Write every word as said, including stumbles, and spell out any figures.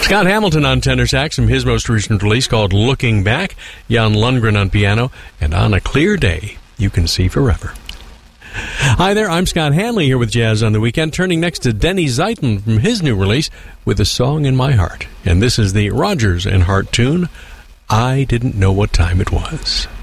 Scott Hamilton on tenor sax from his most recent release called Looking Back, Jan Lundgren on piano, and On a Clear Day, You Can See Forever. Hi there, I'm Scott Hanley here with Jazz on the Weekend, turning next to Denny Zeitlin from his new release with A Song in My Heart. And this is the Rodgers and Hart tune, I Didn't Know What Time It Was.